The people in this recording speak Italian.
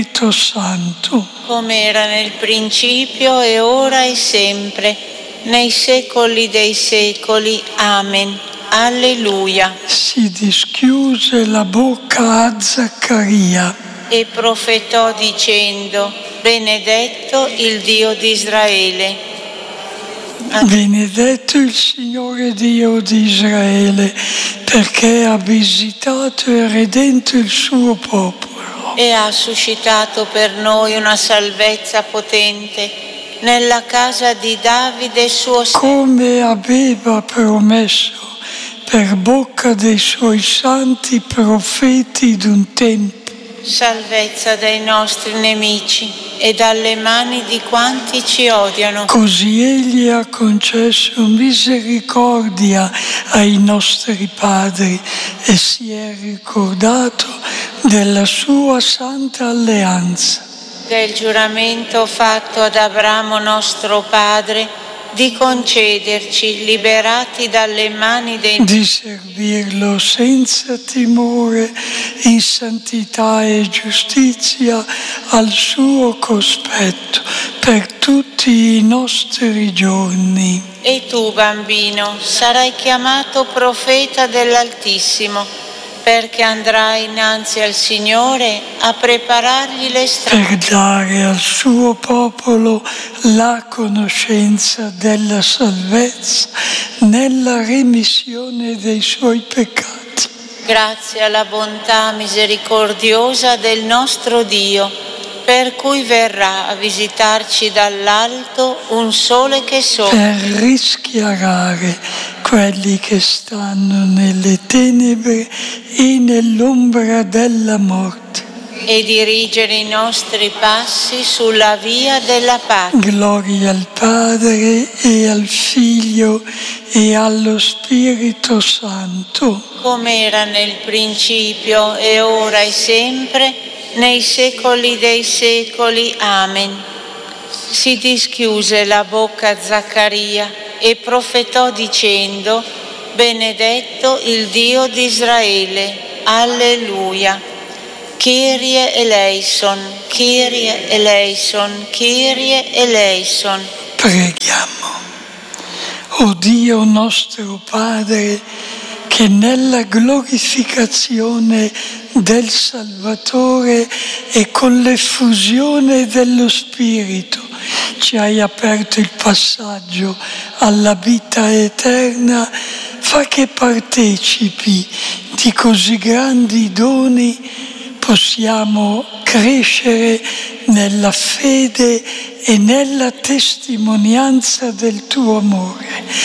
Spirito Santo, come era nel principio e ora e sempre, nei secoli dei secoli. Amen. Alleluia. si dischiuse la bocca a Zaccaria E profetò dicendo: benedetto il Dio di Israele. Benedetto il Signore Dio di Israele, perché ha visitato e redento il suo popolo. E ha suscitato per noi una salvezza potente nella casa di Davide suo servo, Come aveva promesso per bocca dei suoi santi profeti d'un tempo. salvezza dai nostri nemici e dalle mani di quanti ci odiano. Così egli ha concesso misericordia ai nostri padri e si è ricordato della sua santa alleanza. Del giuramento fatto ad Abramo nostro padre di concederci, liberati dalle mani dei Di servirlo senza timore, in santità e giustizia, al suo cospetto, per tutti i nostri giorni. E tu, bambino, sarai chiamato profeta dell'Altissimo, perché andrai innanzi al Signore a preparargli le strade, Per dare al suo popolo la conoscenza della salvezza nella remissione dei suoi peccati. grazie alla bontà misericordiosa del nostro Dio, per cui verrà a visitarci dall'alto un sole che sole, Per rischiarare quelli che stanno nelle tenebre e nell'ombra della morte. e dirigere i nostri passi sulla via della pace. Gloria al Padre e al Figlio e allo Spirito Santo, Come era nel principio e ora e sempre, nei secoli dei secoli. Amen. Si dischiuse la bocca a Zaccaria e profetò dicendo: benedetto il Dio di Israele. Alleluia. Kyrie eleison, Kyrie eleison, Kyrie eleison. preghiamo. O Dio nostro Padre, che nella glorificazione del Salvatore e con l'effusione dello Spirito ci hai aperto il passaggio alla vita eterna, fa che partecipi di così grandi doni possiamo crescere nella fede e nella testimonianza del tuo amore.